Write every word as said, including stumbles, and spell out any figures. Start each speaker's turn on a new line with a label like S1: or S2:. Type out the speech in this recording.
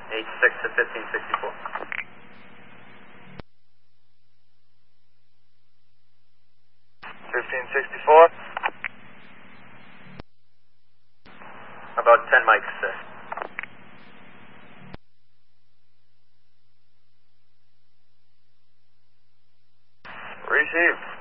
S1: H six to fifteen sixty-four.
S2: fifteen sixty-four.
S1: About ten mics, sir.
S2: Received.